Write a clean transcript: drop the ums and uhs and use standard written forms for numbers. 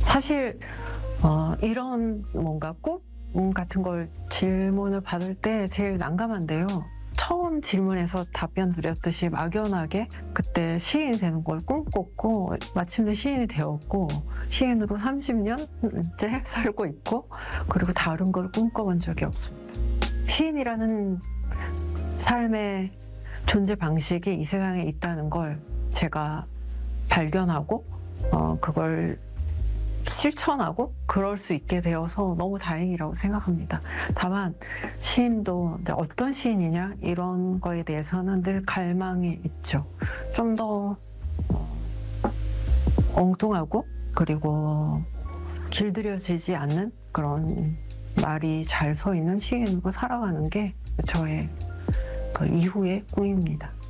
사실 이런 뭔가 꿈 같은 걸 질문을 받을 때 제일 난감한데요. 처음 질문에서 답변 드렸듯이 막연하게 그때 시인이 되는 걸 꿈꿨고 마침내 시인이 되었고 시인으로 30년째 살고 있고 그리고 다른 걸 꿈꿔본 적이 없습니다. 시인이라는 삶의 존재 방식이 이 세상에 있다는 걸 제가 발견하고 그걸 실천하고 그럴 수 있게 되어서 너무 다행이라고 생각합니다. 다만 시인도 이제 어떤 시인이냐 이런 거에 대해서는 늘 갈망이 있죠. 좀 더 엉뚱하고 그리고 길들여지지 않는 그런 말이 잘 서 있는 시인으로 살아가는 게 저의 그 이후의 꿈입니다.